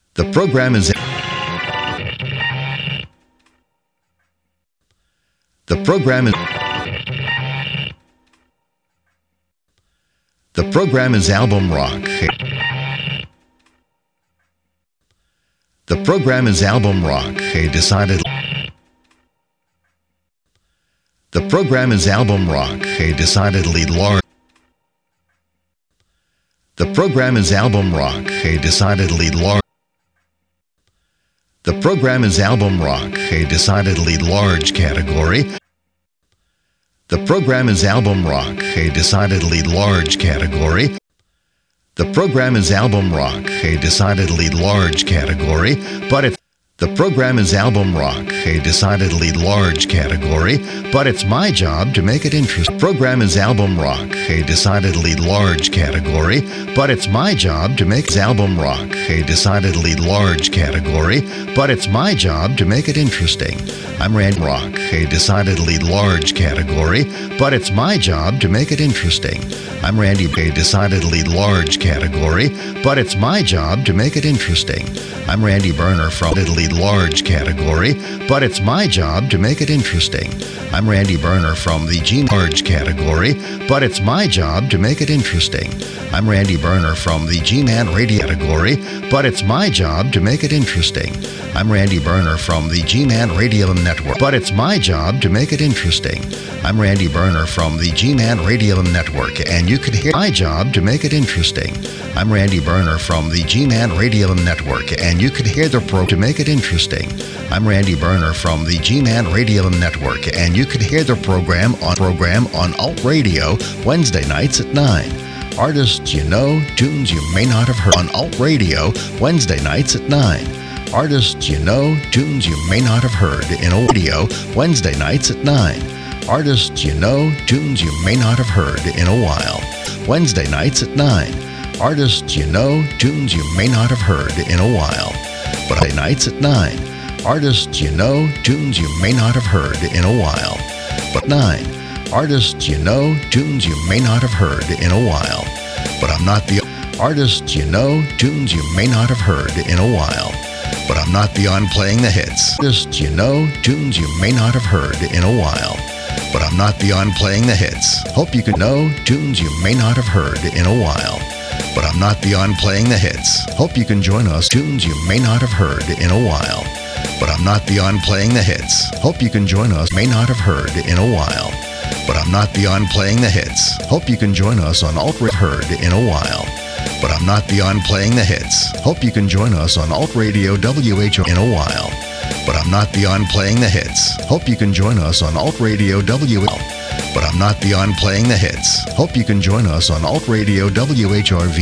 The program is The program is The program is album rock. The program is album rock. A decided The program is album rock. A decidedly large The program is album rock. A decidedly large The program is album rock. A decidedly large category. The program is album rock. A decidedly large category. The program is album rock. A decidedly large category, but it's The program is album rock, a decidedly large category, but it's my job to make it interesting. The program is album rock, a decidedly large category, but it's my job to make album rock, a decidedly large category, but it's my job to make it interesting. I'm Randy Rock, a decidedly large category, but it's my job to make it interesting. I'm Randy, a decidedly large category, but it's my job to make it interesting. I'm Randy Burner from large category, but it's my job to make it interesting. I'm Randy Burner from the G-large category, but it's my job to make it interesting. I'm Randy Burner from the G-Man radio category, but it's my job to make it interesting. I'm Randy Burner from the G-Man Radio Network, but it's my job to make it interesting. I'm Randy Burner from the G-Man Radio Network, and you can hear my job to make it interesting. I'm Randy Burner from the G-Man Radio Network, and you can hear the program to make it interesting. I'm Randy Burner from the G-Man Radio Network, and you can hear the program on Alt Radio Wednesday nights at 9. Artists you know, tunes you may not have heard on Alt Radio Wednesday nights at 9. Artists you know, tunes you may not have heard in audio Wednesday nights at 9. Artists you know, tunes you may not have heard in a while Wednesday nights at 9. Artists you know, tunes you may not have heard in a while but Wednesday nights at 9. Artists you know, tunes you may not have heard in a while but 9. Artists you know, tunes you may not have heard in a while but I'm not the artists you know, tunes you may not have heard in a while but I'm not beyond playing the hits. Artists you know, tunes you may not have heard in a while but I'm not beyond playing the hits. Hope you can know tunes you may not have heard in a while but I'm not beyond playing the hits. Hope you can join us. Tunes you may not have heard in a while but I'm not beyond playing the hits. Hope you can join us. May not have heard in a while but I'm not beyond playing the hits. Hope you can join us on Alt Radio. Heard in a while but I'm not beyond playing the hits. Hope you can join us on Alt Radio WHO in a while but I'm not beyond playing the hits. Hope you can join us on Alt Radio WHO but I'm not beyond playing the hits. Hope you can join us on Alt Radio WHRV